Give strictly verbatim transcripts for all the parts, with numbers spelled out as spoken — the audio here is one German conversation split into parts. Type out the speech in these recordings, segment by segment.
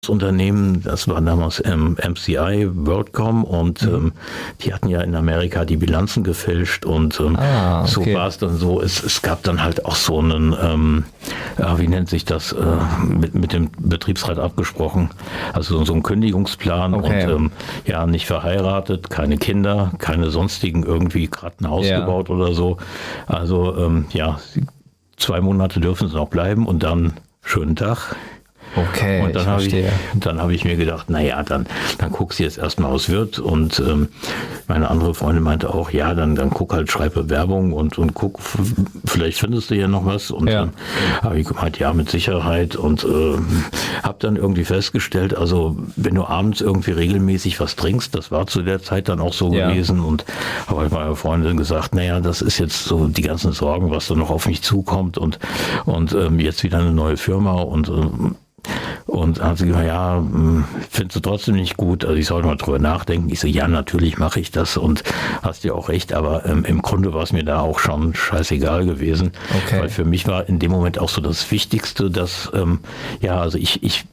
Das Unternehmen, das war damals ähm, M C I, WorldCom, und mhm. ähm, die hatten ja in Amerika die Bilanzen gefälscht und ähm, ah, okay. so war es dann so. Es, es gab dann halt auch so einen, ähm, ja, wie nennt sich das, äh, mit, mit dem Betriebsrat abgesprochen, also so einen Kündigungsplan okay. und ähm, ja, nicht verheiratet, keine Kinder, keine sonstigen irgendwie gerade ein Haus ja. gebaut oder so. Also ähm, ja, zwei Monate dürfen sie noch bleiben und dann schönen Tag. Okay, und dann habe ich, dann habe ich mir gedacht, naja, dann, dann guckst du jetzt erstmal, was wird. Und ähm, meine andere Freundin meinte auch, ja, dann, dann guck halt, schreib Bewerbung und, und guck, vielleicht findest du ja noch was. Und ja. dann habe ich gemeint, ja, mit Sicherheit. Und äh, habe dann irgendwie festgestellt, also wenn du abends irgendwie regelmäßig was trinkst, das war zu der Zeit dann auch so ja. gewesen. Und habe ich meiner Freundin gesagt, naja, das ist jetzt so die ganzen Sorgen, was da noch auf mich zukommt. Und, und ähm, jetzt wieder eine neue Firma und ähm, Und dann hat sie gesagt, ja, findest du trotzdem nicht gut, also ich soll mal drüber nachdenken. Ich so, ja, natürlich mache ich das und hast ja auch recht, aber ähm, im Grunde war es mir da auch schon scheißegal gewesen, okay. weil für mich war in dem Moment auch so das Wichtigste, dass, ähm, ja, also ich, ich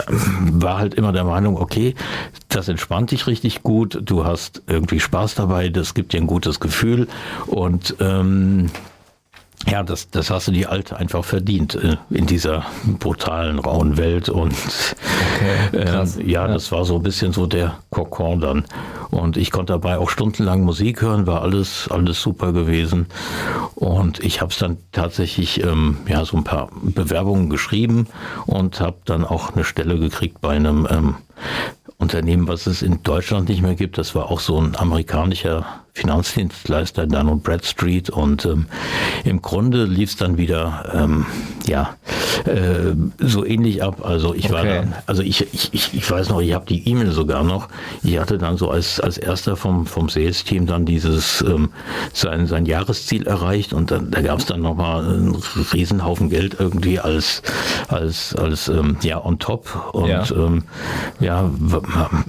war halt immer der Meinung, okay, das entspannt dich richtig gut, du hast irgendwie Spaß dabei, das gibt dir ein gutes Gefühl und ähm, ja, das, das hast du die Alte einfach verdient äh, in dieser brutalen, rauen Welt und okay, äh, ja, ja, das war so ein bisschen so der Kokon dann und ich konnte dabei auch stundenlang Musik hören, war alles alles super gewesen und ich habe es dann tatsächlich ähm, ja so ein paar Bewerbungen geschrieben und habe dann auch eine Stelle gekriegt bei einem ähm, Unternehmen, was es in Deutschland nicht mehr gibt. Das war auch so ein amerikanischer Finanzdienstleister, Dun und Bradstreet. Und ähm, im Grunde lief es dann wieder, ähm, ja, äh, so ähnlich ab. Also ich okay. war dann, also ich, ich, ich, ich weiß noch, ich habe die E-Mail sogar noch. Ich hatte dann so als, als erster vom, vom Sales-Team dann dieses, ähm, sein, sein Jahresziel erreicht. Und dann, da gab es dann nochmal einen Riesenhaufen Geld irgendwie als, als, als, ähm, ja, on top. Und, ja, ähm, ja war,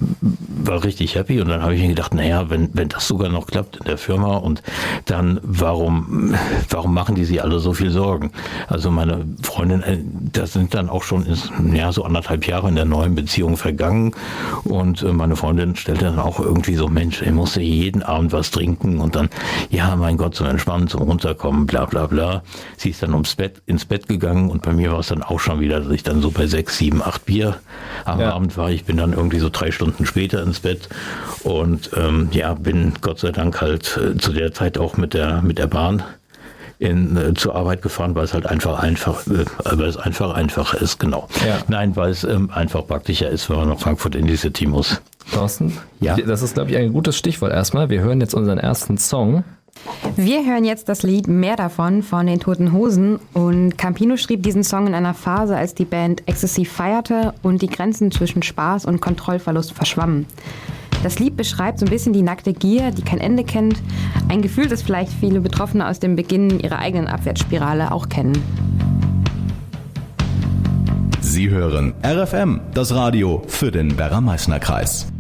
war richtig happy. Und dann habe ich mir gedacht, naja, wenn, wenn das sogar noch klappt in der Firma und dann, warum, warum machen die sich alle so viel Sorgen? Also meine Freundin, das sind dann auch schon, ja, so anderthalb Jahre in der neuen Beziehung vergangen und meine Freundin stellte dann auch irgendwie so, Mensch, ich musste jeden Abend was trinken und dann, ja, mein Gott, zum Entspannen, zum Runterkommen, bla bla bla. Sie ist dann ums Bett, ins Bett gegangen und bei mir war es dann auch schon wieder, dass ich dann so bei sechs, sieben, acht Bier am ja. Abend war. Ich bin dann irgendwie so drei Stunden später ins Bett und ähm, ja, bin Gott sei Dank halt äh, zu der Zeit auch mit der mit der Bahn in, äh, zur Arbeit gefahren, weil es halt einfach einfach, äh, weil es einfach einfacher ist, genau. Ja. Nein, weil es ähm, einfach praktischer ist, wenn man nach Frankfurt in die City muss. Thorsten, ja, das ist, glaube ich, ein gutes Stichwort erstmal. Wir hören jetzt unseren ersten Song. Wir hören jetzt das Lied Mehr davon von den Toten Hosen und Campino schrieb diesen Song in einer Phase, als die Band exzessiv feierte und die Grenzen zwischen Spaß und Kontrollverlust verschwammen. Das Lied beschreibt so ein bisschen die nackte Gier, die kein Ende kennt. Ein Gefühl, das vielleicht viele Betroffene aus dem Beginn ihrer eigenen Abwärtsspirale auch kennen. Sie hören R F M, das Radio für den Werra-Meißner-Kreis.